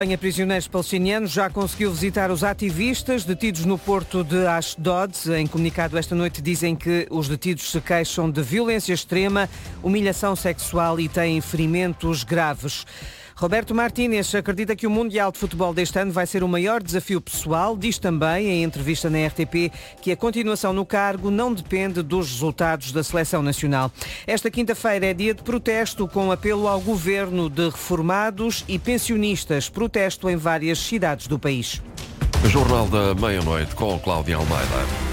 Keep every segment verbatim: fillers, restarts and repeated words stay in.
A prisioneiros palestinianos já conseguiu visitar os ativistas detidos no porto de Ashdod. Em comunicado esta noite dizem que os detidos se queixam de violência extrema, humilhação sexual e têm ferimentos graves. Roberto Martínez acredita que o Mundial de Futebol deste ano vai ser o maior desafio pessoal. Diz também, em entrevista na R T P, que a continuação no cargo não depende dos resultados da seleção nacional. Esta quinta-feira é dia de protesto com apelo ao governo de reformados e pensionistas. Protesto em várias cidades do país. Jornal da Meia-Noite com Cláudia Almeida.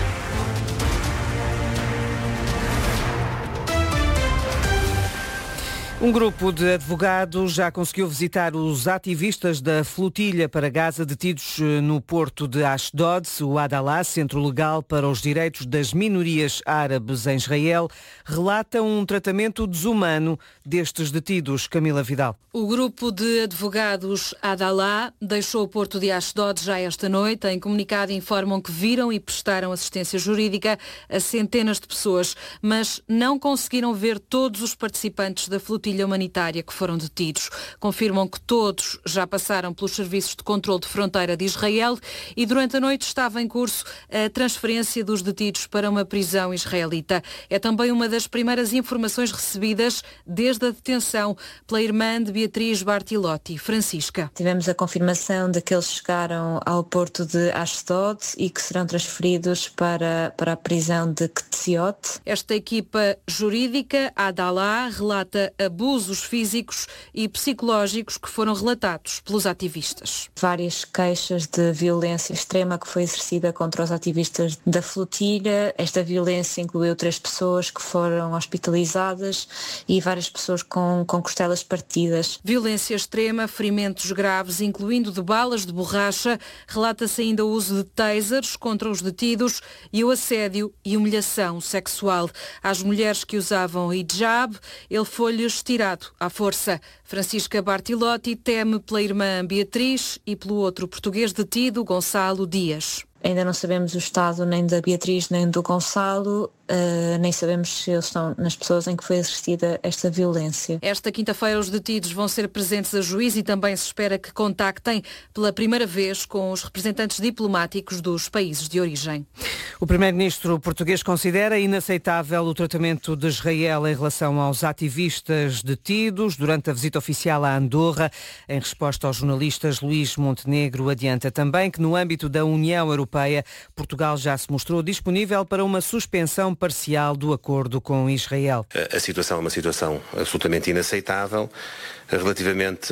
Um grupo de advogados já conseguiu visitar os ativistas da flotilha para Gaza detidos no porto de Ashdod. O Adalah, Centro Legal para os Direitos das Minorias Árabes em Israel, relata um tratamento desumano destes detidos. Camila Vidal. O grupo de advogados Adalah deixou o porto de Ashdod já esta noite. Em comunicado informam que viram e prestaram assistência jurídica a centenas de pessoas, mas não conseguiram ver todos os participantes da flotilha humanitária que foram detidos. Confirmam que todos já passaram pelos serviços de controle de fronteira de Israel e durante a noite estava em curso a transferência dos detidos para uma prisão israelita. É também uma das primeiras informações recebidas desde a detenção pela irmã de Beatriz Bartilotti, Francisca. Tivemos a confirmação de que eles chegaram ao porto de Ashdod e que serão transferidos para, para a prisão de Ketziot. Esta equipa jurídica, Adalah, relata a abusos físicos e psicológicos que foram relatados pelos ativistas. Várias queixas de violência extrema que foi exercida contra os ativistas da flotilha. Esta violência incluiu três pessoas que foram hospitalizadas e várias pessoas com, com costelas partidas. Violência extrema, ferimentos graves, incluindo de balas de borracha. Relata-se ainda o uso de tasers contra os detidos e o assédio e humilhação sexual. Às mulheres que usavam hijab, ele foi-lhes tirado à força. Francisca Bartilotti teme pela irmã Beatriz e pelo outro português detido, Gonçalo Dias. Ainda não sabemos o estado nem da Beatriz nem do Gonçalo, uh, nem sabemos se eles estão nas pessoas em que foi exercida esta violência. Esta quinta-feira os detidos vão ser presentes a juiz e também se espera que contactem pela primeira vez com os representantes diplomáticos dos países de origem. O primeiro-ministro português considera inaceitável o tratamento de Israel em relação aos ativistas detidos durante a visita oficial a Andorra. Em resposta aos jornalistas, Luís Montenegro adianta também que no âmbito da União Europeia Portugal já se mostrou disponível para uma suspensão parcial do acordo com Israel. A situação é uma situação absolutamente inaceitável relativamente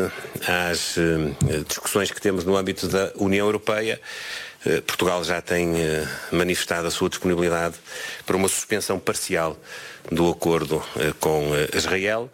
às discussões que temos no âmbito da União Europeia. Portugal já tem manifestado a sua disponibilidade para uma suspensão parcial do acordo com Israel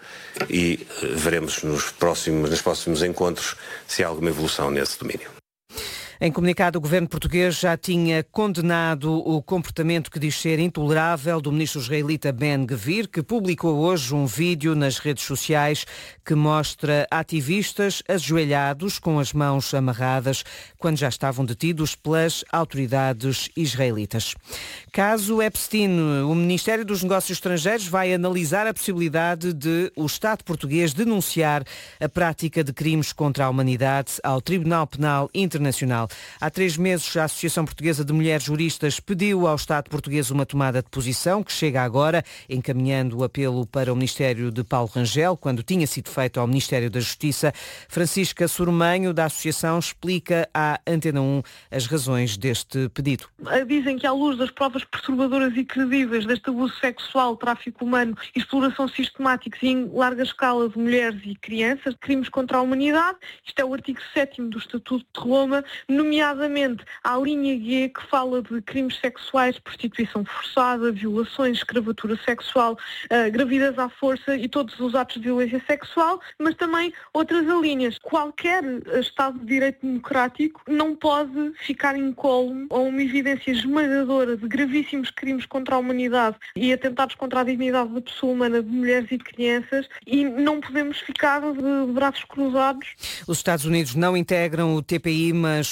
e veremos nos próximos, nos próximos encontros se há alguma evolução nesse domínio. Em comunicado, o governo português já tinha condenado o comportamento que diz ser intolerável do ministro israelita Ben-Gvir, que publicou hoje um vídeo nas redes sociais que mostra ativistas ajoelhados com as mãos amarradas quando já estavam detidos pelas autoridades israelitas. Caso Epstein, o Ministério dos Negócios Estrangeiros vai analisar a possibilidade de o Estado português denunciar a prática de crimes contra a humanidade ao Tribunal Penal Internacional. Há três meses, a Associação Portuguesa de Mulheres Juristas pediu ao Estado português uma tomada de posição, que chega agora, encaminhando o apelo para o Ministério de Paulo Rangel, quando tinha sido feito ao Ministério da Justiça. Francisca Sormanho, da Associação, explica à Antena um as razões deste pedido. Dizem que, à luz das provas perturbadoras e credíveis deste abuso sexual, tráfico humano, exploração sistemática e em larga escala de mulheres e crianças, crimes contra a humanidade, isto é o artigo sétimo do Estatuto de Roma, nomeadamente à linha G, que fala de crimes sexuais, prostituição forçada, violações, escravatura sexual, uh, gravidez à força e todos os atos de violência sexual, mas também outras alíneas. Qualquer Estado de Direito Democrático não pode ficar incólume a uma evidência esmagadora de gravíssimos crimes contra a humanidade e atentados contra a dignidade da pessoa humana, de mulheres e de crianças, e não podemos ficar de braços cruzados. Os Estados Unidos não integram o T P I, mas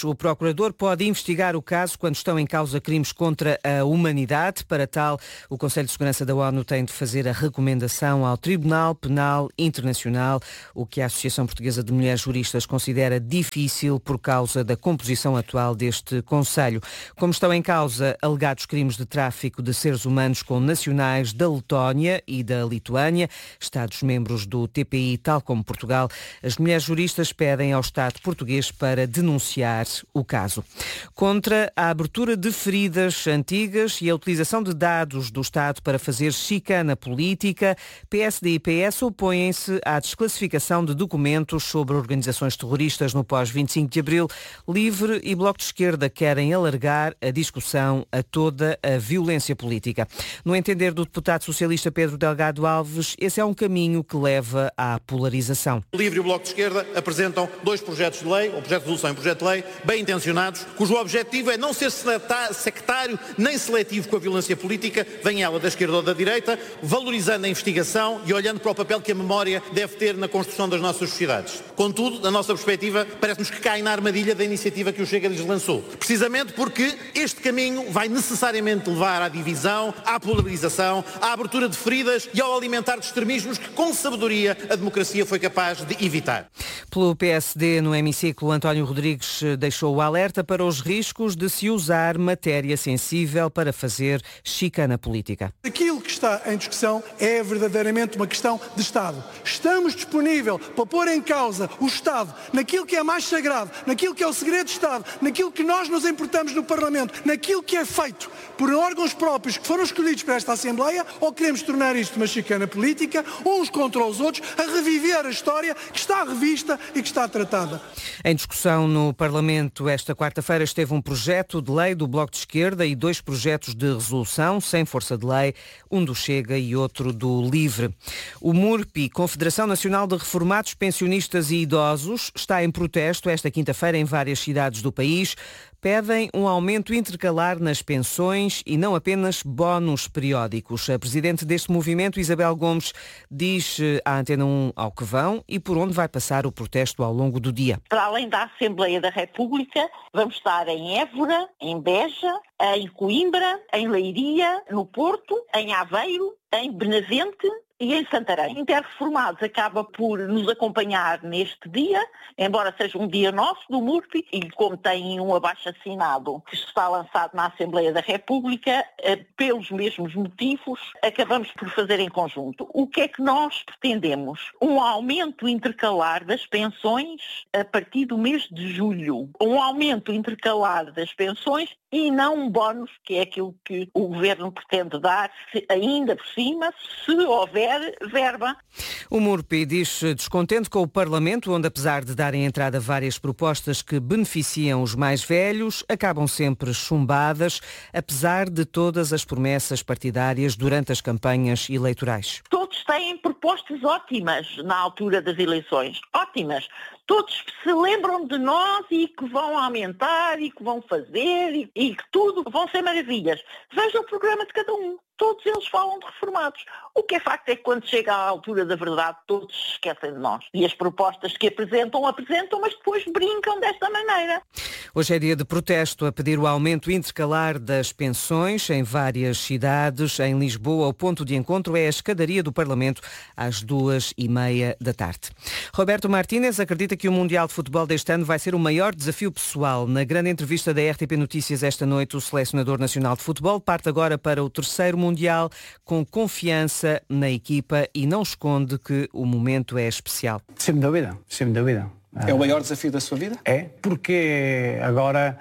O procurador pode investigar o caso quando estão em causa crimes contra a humanidade. Para tal, o Conselho de Segurança da ONU tem de fazer a recomendação ao Tribunal Penal Internacional, o que a Associação Portuguesa de Mulheres Juristas considera difícil por causa da composição atual deste Conselho. Como estão em causa alegados crimes de tráfico de seres humanos com nacionais da Letónia e da Lituânia, Estados-membros do T P I, tal como Portugal, as mulheres juristas pedem ao Estado português para denunciar o caso. Contra a abertura de feridas antigas e a utilização de dados do Estado para fazer chicana política, P S D e P S opõem-se à desclassificação de documentos sobre organizações terroristas no pós vinte e cinco de abril. Livre e Bloco de Esquerda querem alargar a discussão a toda a violência política. No entender do deputado socialista Pedro Delgado Alves, esse é um caminho que leva à polarização. O Livre e o Bloco de Esquerda apresentam dois projetos de lei, ou projeto de resolução e projeto de lei, bem intencionados, cujo objetivo é não ser sectário nem seletivo com a violência política, venha ela da esquerda ou da direita, valorizando a investigação e olhando para o papel que a memória deve ter na construção das nossas sociedades. Contudo, da nossa perspectiva, parece-nos que cai na armadilha da iniciativa que o Chega lhes lançou. Precisamente porque este caminho vai necessariamente levar à divisão, à polarização, à abertura de feridas e ao alimentar de extremismos que, com sabedoria, a democracia foi capaz de evitar. Pelo P S D, no hemiciclo, António Rodrigues deixou o alerta para os riscos de se usar matéria sensível para fazer chicana política. Aquilo que está em discussão é verdadeiramente uma questão de Estado. Estamos disponíveis para pôr em causa o Estado naquilo que é mais sagrado, naquilo que é o segredo de Estado, naquilo que nós nos importamos no Parlamento, naquilo que é feito por órgãos próprios que foram escolhidos para esta Assembleia, ou queremos tornar isto uma chicana política, uns contra os outros, a reviver a história que está revista e que está tratada. Em discussão no Parlamento, esta quarta-feira esteve um projeto de lei do Bloco de Esquerda e dois projetos de resolução sem força de lei, um do Chega e outro do Livre. O MURPI, Confederação Nacional de Reformados, Pensionistas e Idosos, está em protesto esta quinta-feira em várias cidades do país. Pedem um aumento intercalar nas pensões e não apenas bónus periódicos. A presidente deste movimento, Isabel Gomes, diz à Antena um ao que vão e por onde vai passar o protesto ao longo do dia. Para além da Assembleia da República, vamos estar em Évora, em Beja, em Coimbra, em Leiria, no Porto, em Aveiro, em Benavente e em Santarém. Interreformados acaba por nos acompanhar neste dia, embora seja um dia nosso do MURPI, e como tem um abaixo-assinado que está lançado na Assembleia da República, pelos mesmos motivos, acabamos por fazer em conjunto. O que é que nós pretendemos? Um aumento intercalar das pensões a partir do mês de julho. Um aumento intercalar das pensões e não um bónus, que é aquilo que o Governo pretende dar, se, ainda por cima, se houver verba. O MURPI diz descontente com o Parlamento, onde, apesar de darem entrada várias propostas que beneficiam os mais velhos, acabam sempre chumbadas, apesar de todas as promessas partidárias durante as campanhas eleitorais. Todos têm propostas ótimas na altura das eleições. Ótimas. Todos se lembram de nós e que vão aumentar e que vão fazer e, e que tudo vão ser maravilhas. Veja o programa de cada um. Todos eles falam de reformados. O que é facto é que quando chega à altura da verdade, todos se esquecem de nós. E as propostas que apresentam, apresentam, mas depois brincam desta maneira. Hoje é dia de protesto a pedir o aumento intercalar das pensões em várias cidades. Em Lisboa, o ponto de encontro é a escadaria do Parlamento às duas e meia da tarde. Roberto Martínez acredita que o Mundial de Futebol deste ano vai ser o maior desafio pessoal. Na grande entrevista da R T P Notícias esta noite, o selecionador nacional de futebol parte agora para o terceiro Mundial Mundial com confiança na equipa e não esconde que o momento é especial. Sem dúvida, sem dúvida. É o maior desafio da sua vida? É, porque agora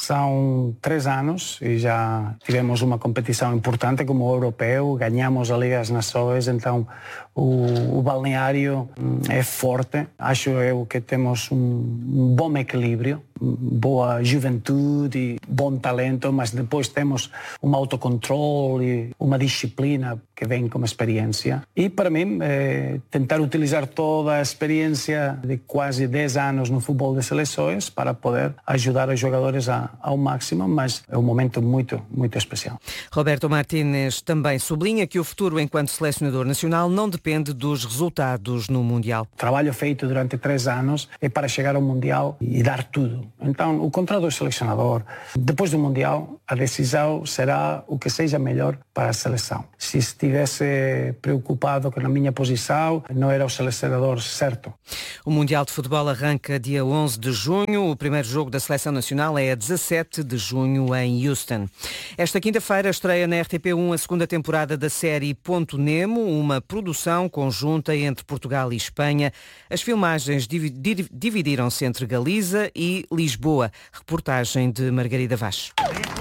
são três anos e já tivemos uma competição importante como o europeu, ganhamos a Liga das Nações, então o, o balneário é forte. Acho eu que temos um, um bom equilíbrio, boa juventude, bom talento, mas depois temos um autocontrole, uma disciplina que vem com experiência. E para mim, é tentar utilizar toda a experiência de quase dez anos no futebol de seleções para poder ajudar os jogadores a, ao máximo, mas é um momento muito, muito especial. Roberto Martínez também sublinha que o futuro enquanto selecionador nacional não depende depende dos resultados no Mundial. O trabalho feito durante três anos é para chegar ao Mundial e dar tudo. Então, o contrato do selecionador, depois do Mundial, a decisão será o que seja melhor para a seleção. Se estivesse preocupado com a minha posição, não era o selecionador certo. O Mundial de Futebol arranca dia onze de junho. O primeiro jogo da Seleção Nacional é a dezassete de junho em Houston. Esta quinta-feira estreia na R T P um a segunda temporada da série Ponto Nemo, uma produção conjunta entre Portugal e Espanha. As filmagens dividiram-se entre Galiza e Lisboa. Reportagem de Margarida Vaz.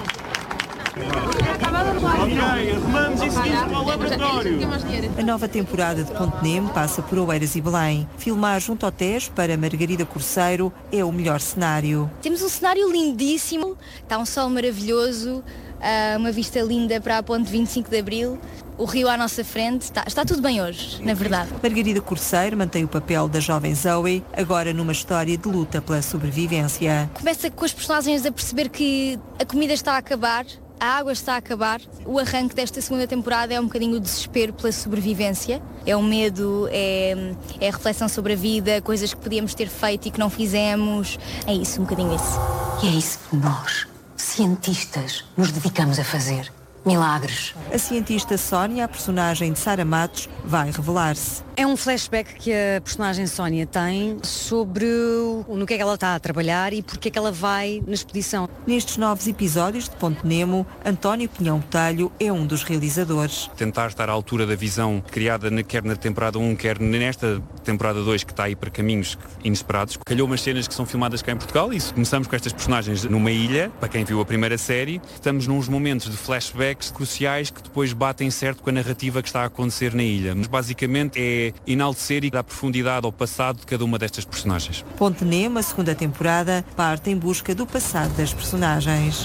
A nova temporada de Ponto Nemo passa por Oeiras e Belém. Filmar junto ao Tejo para Margarida Corceiro é o melhor cenário. Temos um cenário lindíssimo, está um sol maravilhoso, uma vista linda para a ponte vinte e cinco de Abril. O rio à nossa frente, está, está tudo bem hoje, na verdade. Margarida Corceiro mantém o papel da jovem Zoe, agora numa história de luta pela sobrevivência. Começa com os personagens a perceber que a comida está a acabar, a água está a acabar. O arranque desta segunda temporada é um bocadinho o desespero pela sobrevivência. É o medo, é, é a reflexão sobre a vida, coisas que podíamos ter feito e que não fizemos. É isso, um bocadinho isso. E é isso que nós, cientistas, nos dedicamos a fazer. Milagres. A cientista Sónia, a personagem de Sara Matos, vai revelar-se. É um flashback que a personagem Sónia tem sobre o, no que é que ela está a trabalhar e porque é que ela vai na expedição. Nestes novos episódios de Ponto Nemo, António Pinhão Botelho é um dos realizadores. Tentar estar à altura da visão criada quer na temporada um, quer nesta temporada dois, que está aí para caminhos inesperados. Calhou umas cenas que são filmadas cá em Portugal e começamos com estas personagens numa ilha, para quem viu a primeira série. Estamos nos momentos de flashbacks cruciais que depois batem certo com a narrativa que está a acontecer na ilha. Mas basicamente é enaltecer e dar profundidade ao passado de cada uma destas personagens. Ponto Nemo, a segunda temporada, parte em busca do passado das personagens.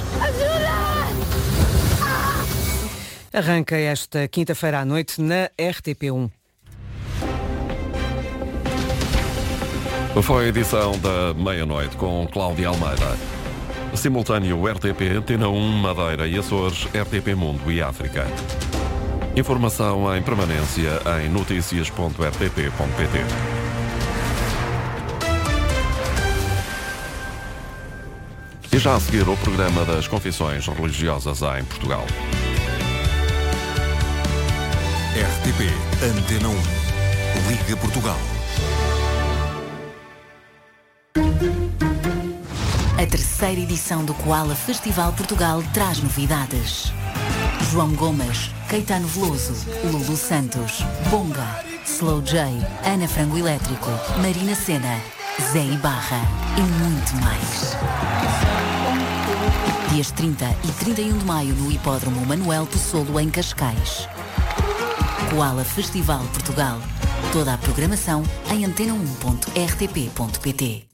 Arranca esta quinta-feira à noite na R T P um. Foi a edição da meia-noite com Cláudia Almeida. Simultâneo R T P, Antena um, Madeira e Açores, R T P Mundo e África. Informação em permanência em noticias ponto r t p ponto p t. E já a seguir o programa das confissões religiosas em Portugal. R T P Antena um. Liga Portugal. A terceira edição do Koala Festival Portugal traz novidades. João Gomes, Caetano Veloso, Lulu Santos, Bonga, Slow J, Ana Frango Elétrico, Marina Sena, Zé Ibarra e muito mais. Dias trinta e trinta e um de maio no Hipódromo Manuel Possolo em Cascais. Koala Festival Portugal. Toda a programação em antena um ponto r t p ponto p t.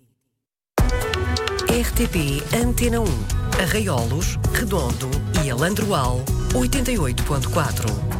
R T P Antena um, Arraiolos, Redondo e Alandroal, oitenta e oito ponto quatro.